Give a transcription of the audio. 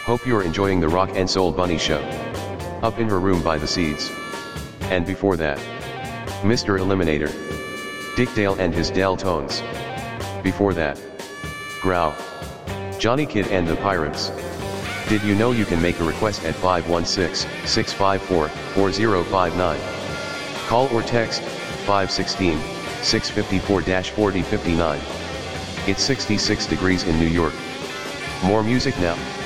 Hope you're enjoying the Rock and Soul Bunny Show. Up in her room by the Seeds. And before that, Mr. Eliminator, Dick Dale and his Dale Tones. Before that, Growl, Johnny Kidd and the Pirates. Did you know you can make a request at 516-654-4059? Call or text 516-654-4059. It's 66 degrees in New York. More music now.